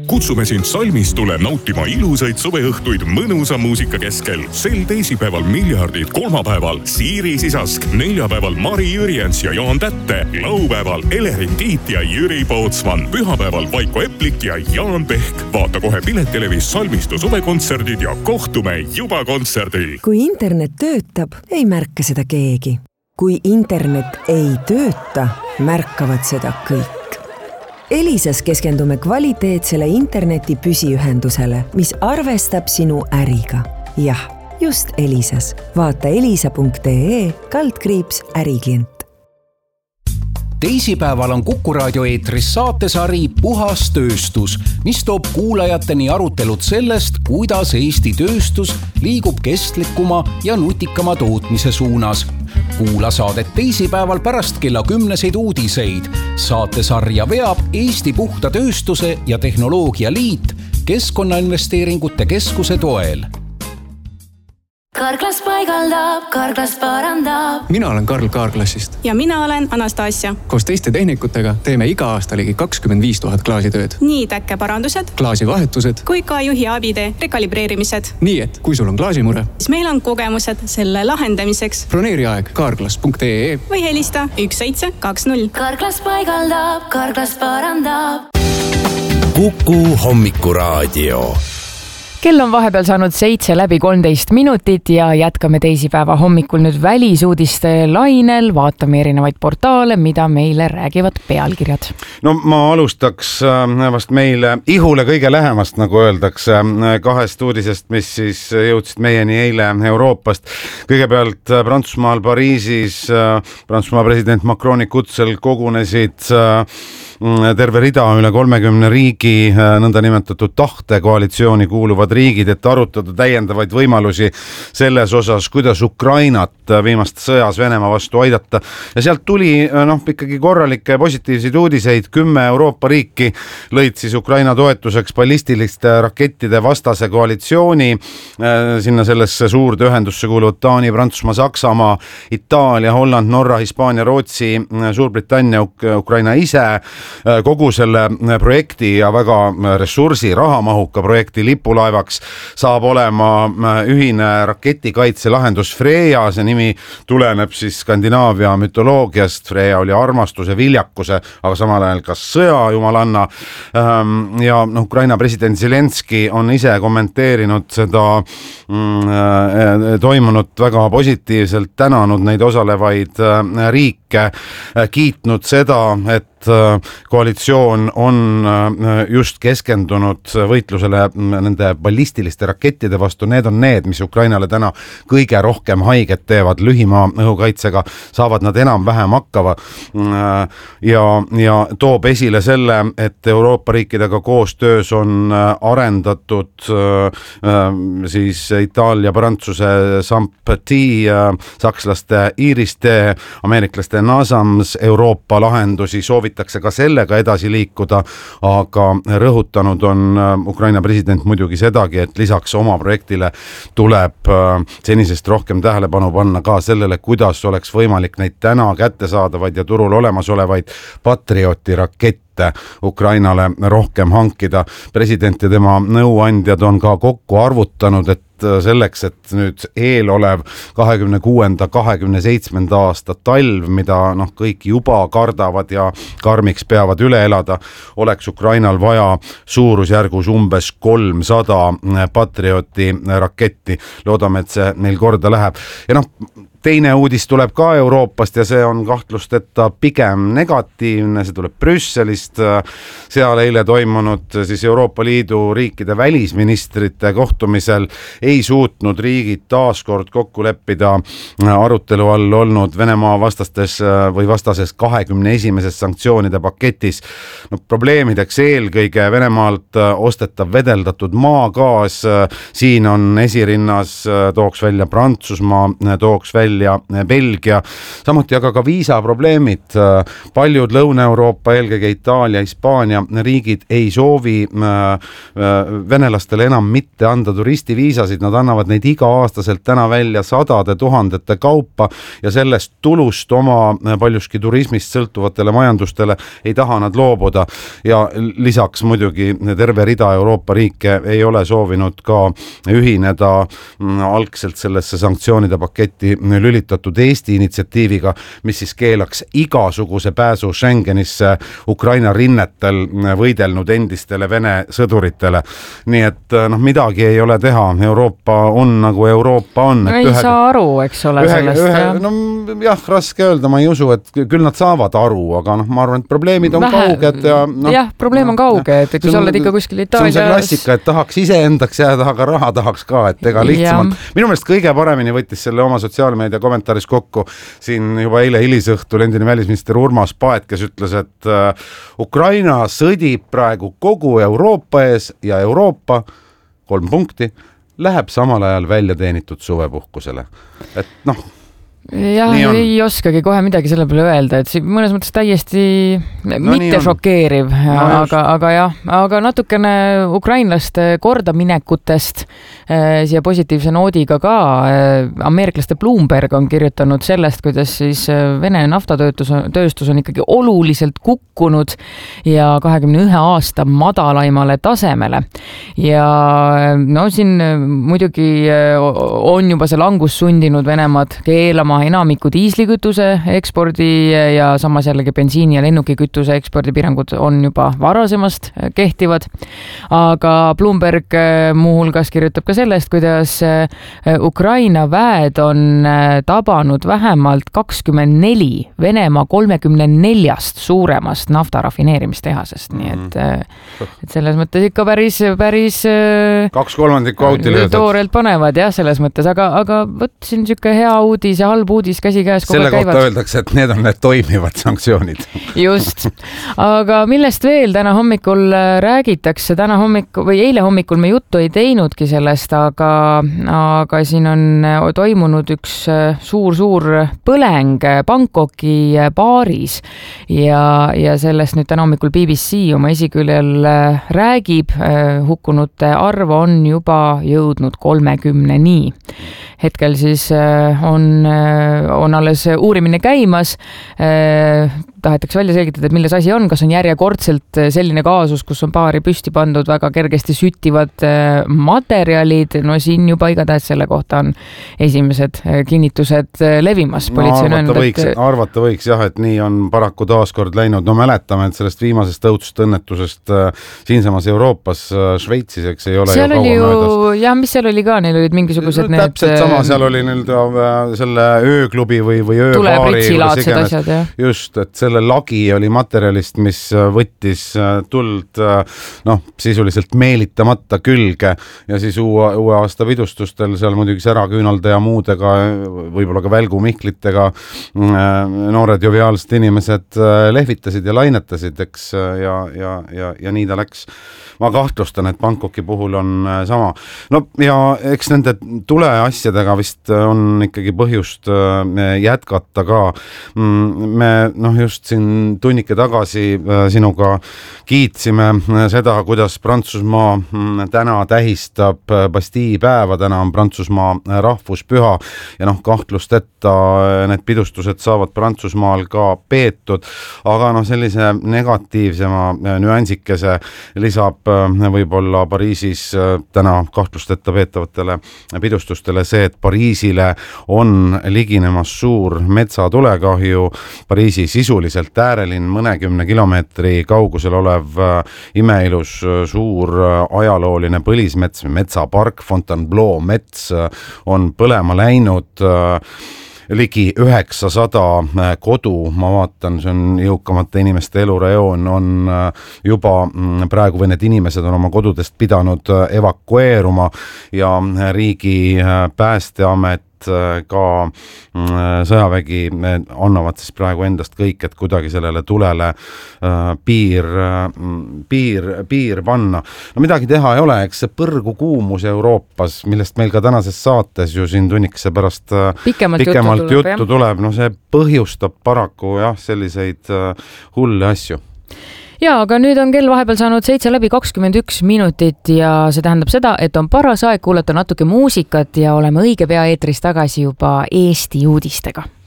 Kutsume sind salmistule nautima ilusaid suveõhtuid mõnusa muusika keskel. Sel teisipäeval miljardid, kolmapäeval Siiri Sisask, neljapäeval Mari Jürjens ja Jaan Tätte, laupäeval Elerin Tiit ja Jüri Pootsman, pühapäeval Vaiko Eplik ja Jaan Pehk. Vaata kohe Piletelevis salmistu suvekontserdid ja kohtume juba kontserdil. Kui internet töötab, ei märka seda keegi. Kui internet ei tööta, märkavad seda kõik. Elisas keskendume kvaliteetsele interneti püsiühendusele, mis arvestab sinu äriga. Jah, just Elisas. Vaata elisa.ee/äriklient. Teisipäeval on Kuku Raadio eetris saatesari Puhas tööstus, mis toob kuulajateni arutelud sellest, kuidas Eesti tööstus liigub kestlikuma ja nutikama tootmise suunas. Kuula saadet teisipäeval pärast kella 10 uudiseid. Saatesarja veab Eesti Puhta Tööstuse ja Tehnoloogia Liit Keskkonnainvesteeringute Keskuse toel. Karklas paigaldab, Karklas parandab. Mina olen Karl Kaarklassist. Ja mina olen Anastasia. Koos teiste tehnikutega teeme iga aasta ligi 25 000 klaasitööd. Nii täkkeparandused, klaasivahetused kui ka juhi abide rekalibreerimised. Nii et kui sul on klaasimure, siis meil on kogemused selle lahendamiseks. Broneeri aeg karklas.ee või helista 1720. Karklas paigaldab, Karklas parandab. Kuku Hommikuraadio. Kell on vahepeal saanud 7:13 ja jätkame teisipäeva hommikul nüüd välisuudiste lainel. Vaatame erinevaid portaale, mida meile räägivad pealkirjad. No ma alustaks vast meile ihule kõige lähemast, nagu öeldakse, kahest uudisest, mis siis jõudsid meieni eile Euroopast. Kõigepealt Prantsusmaal Pariisis Prantsusmaa president Macroni kutsel kogunesid terve rida üle 30 riigi nõndanimetatud tahtekoalitsiooni kuuluvad riigid, et arutada täiendavaid võimalusi selles osas, kuidas Ukrainat viimast sõjas Venemaa vastu aidata. Ja sealt tuli ikkagi korralikke positiivseid uudiseid. 10 Euroopa riiki lõid siis Ukraina toetuseks ballistiliste rakettide vastase koalitsiooni. Sinna sellesse suurde ühendusse kuuluvad Taani, Prantsusmaa, Saksamaa, Itaalia, Holland, Norra, Hispaania, Rootsi, Suurbritannia, Ukraina ise. Kogu selle projekti ja väga ressursi rahamahuka projekti lipulaevaks saab olema ühine raketikaitse lahendus Freja. See nimi tuleneb siis Skandinaavia mütoloogiast. Freja oli armastuse, viljakuse, aga samal ajal ka sõja jumalanna. Ja Ukraina president Zelenski on ise kommenteerinud seda toimunut väga positiivselt, tänanud neid osalevaid riike, kiitnud seda, et koalitsioon on just keskendunud võitlusele nende ballistiliste rakettide vastu. Need on need, mis Ukrainale täna kõige rohkem haiget teevad. Lühimaa õhukaitsega saavad nad enam-vähem hakkava ja toob esile selle, et Euroopa riikidega koostöös on arendatud siis Itaalia, Prantsuse Sampati, sakslaste Iiriste, ameeriklaste Nasams Euroopa lahendusi soovitakse ka sellega edasi liikuda, aga rõhutanud on Ukraina president muidugi sedagi, et lisaks oma projektile tuleb senisest rohkem tähelepanu panna ka sellele, kuidas oleks võimalik neid täna kättesaadavaid ja turul olemasolevaid Patrioti rakette Ukrainale rohkem hankida. President ja tema nõuandjad on ka kokku arvutanud, et selleks, et nüüd eelolev 26-27 aasta talv, mida kõik juba kardavad ja karmiks peavad üle elada, oleks Ukrainal vaja suurusjärgus umbes 300 Patrioti raketti. Loodame, et see neil korda läheb. Ja teine uudis tuleb ka Euroopast ja see on kahtlusteta pigem negatiivne, see tuleb Brüsselist. Seal eile toimunud siis Euroopa Liidu riikide välisministrite kohtumisel ei suutnud riigid taaskord kokku leppida arutelu all olnud Venemaa vastases 21. sanktsioonide paketis. Probleemideks eelkõige Venemaalt ostetav vedeldatud maagaas. Siin on esirinnas, tooks välja Prantsusmaa, tooks välja Iisrael ja Belgia, samuti aga ka viisaprobleemid. Paljud Lõuna-Euroopa, eelkõige Itaalia, Hispaania riigid ei soovi venelastele enam mitte anda turistiviisasid, nad annavad neid iga-aastaselt täna välja sadade tuhandete kaupa ja sellest tulust oma paljuski turismist sõltuvatele majandustele ei taha nad loobuda ja lisaks muidugi terve rida Euroopa riike ei ole soovinud ka ühineda algselt sellesse sanktsioonide paketti lülitatud Eesti initsiatiiviga, mis siis keelaks igasuguse pääsu Schengenisse Ukraina rinnetel võidelnud endistele Vene sõduritele. Nii et midagi ei ole teha. Euroopa on nagu Euroopa on. Ei saa aru, eks ole sellest. Jah, raske öelda, ma ei usu, et küll nad saavad aru, aga ma arvan, et probleemid on kauged. Jah, probleem on kauge, et kui sa oled ikka kuskil Itaalias. See on see klassika, et tahaks iseendaks jääda, aga raha tahaks ka, et ega lihtsamalt. Minu meelest kõige paremini võttis selle oma sotsiaalmeedia kommentaaris kokku siin juba eile hilisõhtul endine välisminister Urmas Paet, kes ütles, et Ukraina sõdib praegu kogu Euroopa ees ja Euroopa 3 punkti läheb samal ajal välja teenitud suvepuhkusele. Et jah, ei oskagi kohe midagi selle peale öelda, et mõnes mõttes täiesti mitte šokeeriv, aga natukene ukrainlaste kordaminekutest siia positiivse noodiga ka. Ameeriklaste Bloomberg on kirjutanud sellest, kuidas siis Vene naftatööstus on ikkagi oluliselt kukkunud ja 21 aasta madalaimale tasemele. Ja siin muidugi on juba see langus sundinud Venemaad keelama enamiku diislikütuse ekspordi ja samas jällegi bensiini ja lennukikütuse ekspordipiirangud on juba varasemast kehtivad. Aga Bloomberg muuhulgas kirjutab ka sellest, kuidas Ukraina väed on tabanud vähemalt 24 Venemaa 34 suuremast naftarafineerimistehasest. Nii et selles mõttes ikka päris 2/3 auti löödad. Toorelt panevad jah, selles mõttes, aga võt siin siuke hea uudis ja halb uudis käsikäes kogu selle kohta öeldakse, et need on need toimivad sanktsioonid. Just. Aga millest veel täna hommikul räägitakse? Täna hommikul või eile hommikul me juttu ei teinudki sellest, aga siin on toimunud üks suur põleng Bangkoki baaris ja sellest nüüd täna hommikul BBC oma esiküljel räägib. Hukkunute arv on juba jõudnud 30-ni. Hetkel siis on alles uurimine käimas. Tahetakse välja selgitada, et milles asi on, kas on järjekordselt selline kaasus, kus on baari püsti pandud väga kergesti süttivad materjalid. Siin juba igatahes selle kohta on esimesed kinnitused levimas. Arvata võiks jah, et nii on paraku taaskord läinud. Mäletame, et sellest viimasest õudsest õnnetusest siinsamas Euroopas, Šveitsis, eks ei ole seal ju kaua möödas. Jah, mis seal oli ka? Neil olid mingisugused täpselt sama, seal oli selle ööklubi või ööbaari. Just, et selle lagi oli materjalist, mis võttis tuld sisuliselt meelitamata külge ja siis uue aasta pidustustel seal muidugi säraküünalde ja muudega, võib-olla ka välgumihklitega noored joviaalsed inimesed lehvitasid ja lainetasid, eks, ja nii ta läks. Ma kahtlustan, et Bangkoki puhul on sama. Ja eks nende tuleasjadega vist on ikkagi põhjust jätkata ka. Me just siin tunnike tagasi sinuga kiitsime seda, kuidas Prantsusmaa täna tähistab Bastille päeva, täna on Prantsusmaa rahvuspüha ja kahtlusteta need pidustused saavad Prantsusmaal ka peetud, aga sellise negatiivsema nüansikese lisab võib-olla Pariisis täna kahtlusteta peetavatele pidustustele see, et Pariisile on liginemas suur metsatulekahju. Pariisi sisuliselt äärelinn mõnekümne kilomeetri kaugusel olev imeilus suur ajalooline põlismets, metsapark Fontainebleau mets on põlema läinud. Ligi 900 kodu, ma vaatan, see on jõukamate inimeste elurajoon, on juba praegu või need inimesed on oma kodudest pidanud evakueeruma ja riigi päästeamet ka sõjavägi annavad siis praegu endast kõik, et kuidagi sellele tulele piir panna. No midagi teha ei ole, eks see põrgu kuumus Euroopas, millest meil ka tänases saates ju siin tunnikese pärast pikemalt juttu tuleb, no see põhjustab paraku selliseid hulle asju. Ja, aga nüüd on kell vahepeal saanud 7:21 ja see tähendab seda, et on paras aeg kuulata natuke muusikat ja oleme õige pea eetris tagasi juba Eesti uudistega.